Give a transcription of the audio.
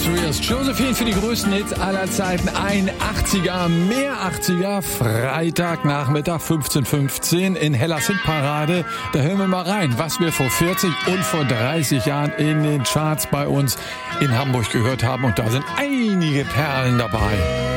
Andreas Josephine für die größten Hits aller Zeiten. Ein 80er, mehr 80er. Freitagnachmittag 15:15 in Hellas Hitparade. Da hören wir mal rein, was wir vor 40 und vor 30 Jahren in den Charts bei uns in Hamburg gehört haben. Und da sind einige Perlen dabei.